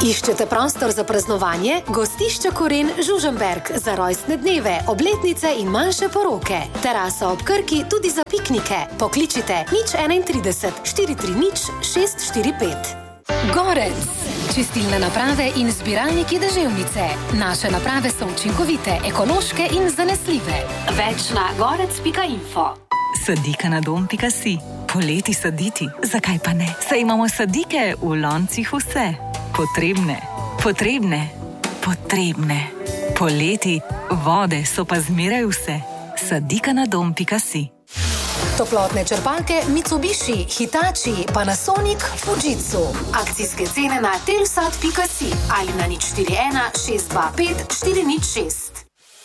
Iščete prostor za praznovanje? Gostišče Koren Žužemberk za rojstne dneve, obletnice in manjše poroke. Terasa ob Krki tudi za piknike. Pokličite 031 430 645. Gorec. Čistilne naprave in zbiralniki deževnice. Naše naprave so učinkovite, ekološke in zanesljive. Več na gorec.info. Sadika-na-dom.si. Poleti saditi, zakaj pa ne? Saj imamo sadike v loncih vse. Potrebne. Poleti vode so pa zmeraj vse. Sadika-na-dom.si. Toplotne črpalke Mitsubishi, Hitachi, Panasonic, Fujitsu. Akcijske cene na telsat.si ali na 041 625 406.